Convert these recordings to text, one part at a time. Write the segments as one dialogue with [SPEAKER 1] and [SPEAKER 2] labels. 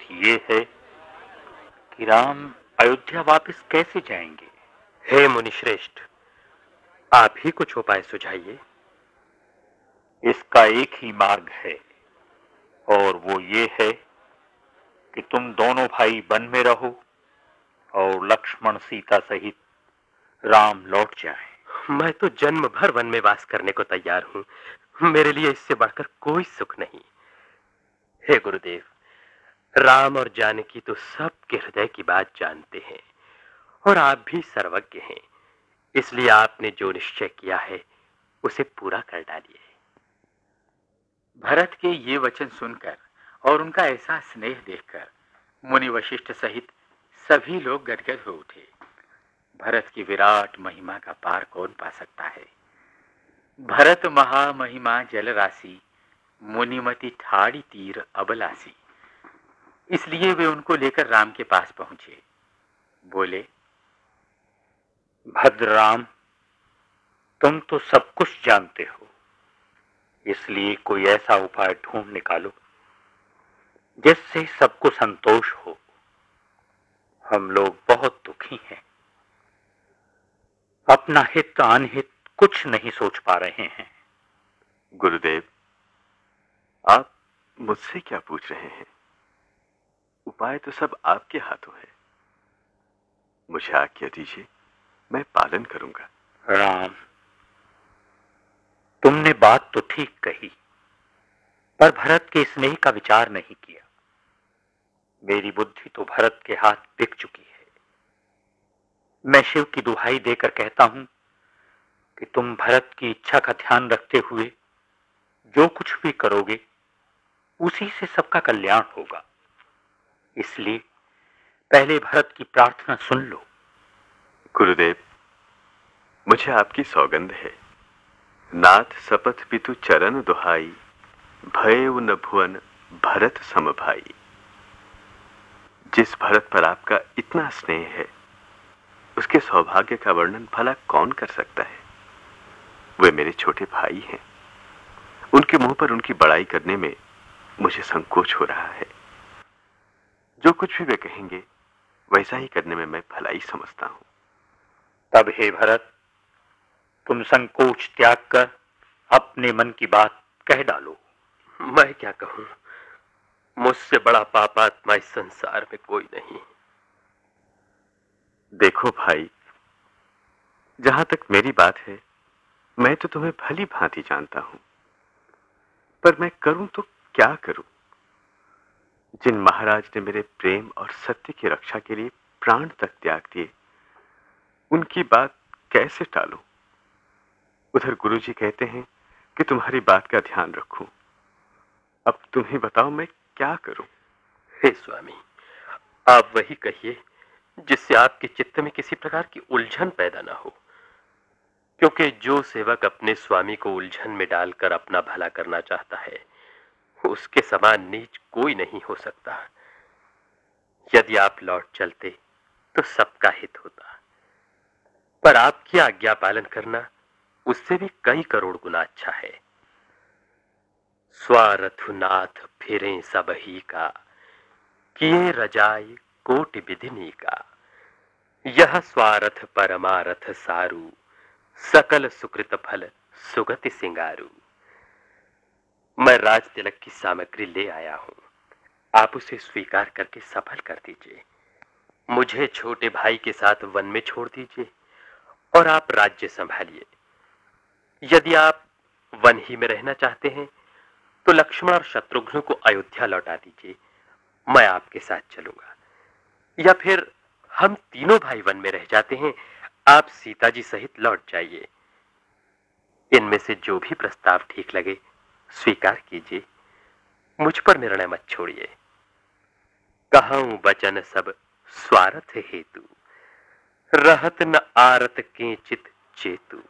[SPEAKER 1] ये है कि राम अयोध्या वापस कैसे जाएंगे।
[SPEAKER 2] हे मुनिश्रेष्ठ, आप ही कुछ उपाय सुझाइए।
[SPEAKER 1] इसका एक ही मार्ग है और वो ये है कि तुम दोनों भाई वन में रहो और लक्ष्मण सीता सहित राम लौट जाएं।
[SPEAKER 2] मैं तो जन्म भर वन में वास करने को तैयार हूं। मेरे लिए इससे बढ़कर कोई सुख नहीं। हे गुरुदेव, राम और जानकी तो सबके हृदय की बात जानते हैं और आप भी सर्वज्ञ हैं। इसलिए आपने जो निश्चय किया है उसे पूरा कर डालिए।
[SPEAKER 3] भरत के ये वचन सुनकर और उनका ऐसा स्नेह देखकर मुनि वशिष्ठ सहित सभी लोग गदगद हो उठे। भरत की विराट महिमा का पार कौन पा सकता है। भरत महामहिमा जल राशि, मुनिमति ठाड़ी तीर अबलासी। इसलिए वे उनको लेकर राम के पास पहुंचे। बोले,
[SPEAKER 1] भद्रराम, तुम तो सब कुछ जानते हो, इसलिए कोई ऐसा उपाय ढूंढ निकालो जिससे सबको संतोष हो। हम लोग बहुत दुखी हैं, अपना हित अनहित कुछ नहीं सोच पा रहे हैं।
[SPEAKER 4] गुरुदेव, आप मुझसे क्या पूछ रहे हैं? उपाय तो सब आपके हाथों है। मुझे आज्ञा दीजिए, मैं पालन करूंगा।
[SPEAKER 1] राम, तुमने बात तो ठीक कही, पर भरत के स्नेह का विचार नहीं किया। मेरी बुद्धि तो भरत के हाथ बिक चुकी है। मैं शिव की दुहाई देकर कहता हूं कि तुम भरत की इच्छा का ध्यान रखते हुए जो कुछ भी करोगे उसी से सबका कल्याण होगा। इसलिए पहले भरत की प्रार्थना सुन लो।
[SPEAKER 4] गुरुदेव, मुझे आपकी सौगंध है। नाथ सपथ पितु चरण दुहाई, भयउ न भुवन भरत सम भाई। जिस भरत पर आपका इतना स्नेह है, उसके सौभाग्य का वर्णन भला कौन कर सकता है। वे मेरे छोटे भाई हैं। उनके मुंह पर उनकी बड़ाई करने में मुझे संकोच हो रहा है। जो कुछ भी वे कहेंगे वैसा ही करने में मैं भलाई समझता हूं।
[SPEAKER 1] तब हे भरत, तुम संकोच त्याग कर अपने मन की बात कह डालो।
[SPEAKER 2] मैं क्या कहूं, मुझसे बड़ा पापात्मा इस संसार में कोई नहीं।
[SPEAKER 4] देखो भाई, जहां तक मेरी बात है, मैं तो तुम्हें भली भांति जानता हूं, पर मैं करूं तो क्या करूं। जिन महाराज ने मेरे प्रेम और सत्य की रक्षा के लिए प्राण तक त्याग दिए, उनकी बात कैसे टालूं। उधर गुरुजी कहते हैं कि तुम्हारी बात का ध्यान रखूं। अब तुम ही बताओ, मैं क्या करूं।
[SPEAKER 2] हे स्वामी, आप वही कहिए जिससे आपके चित्त में किसी प्रकार की उलझन पैदा ना हो। क्योंकि जो सेवक अपने स्वामी को उलझन में डालकर अपना भला करना चाहता है, उसके समान नीच कोई नहीं हो सकता। यदि आप लौट चलते तो सबका हित होता, पर आपकी आज्ञा पालन करना उससे भी कई करोड़ गुना अच्छा है। स्वारथुनाथ फिरें सब ही का, किए रजाई कोटि विधिनी का। यह स्वारथ परमारथ सारू, सकल सुकृत फल सुगति सिंगारू। मैं राज तिलक की सामग्री ले आया हूं, आप उसे स्वीकार करके सफल कर दीजिए। मुझे छोटे भाई के साथ वन में छोड़ दीजिए और आप राज्य संभालिए। यदि आप वन ही में रहना चाहते हैं तो लक्ष्मण और शत्रुघ्न को अयोध्या लौटा दीजिए, मैं आपके साथ चलूंगा। या फिर हम तीनों भाई वन में रह जाते हैं, आप सीता जी सहित लौट जाइए। इनमें से जो भी प्रस्ताव ठीक लगे स्वीकार कीजिए, मुझ पर निर्णय मत छोड़िए। कहूं वचन सब स्वार्थ हेतु, रहत न आरत किंचित चेतु।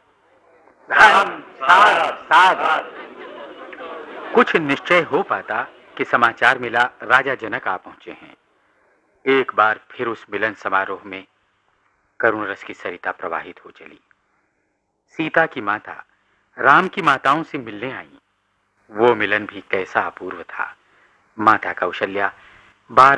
[SPEAKER 3] कुछ निश्चय हो पाता कि समाचार मिला राजा जनक आ पहुंचे हैं। एक बार फिर उस मिलन समारोह में करुण रस की सरिता प्रवाहित हो चली। सीता की माता राम की माताओं से मिलने आई। वो मिलन भी कैसा अपूर्व था। माता कौशल्या बार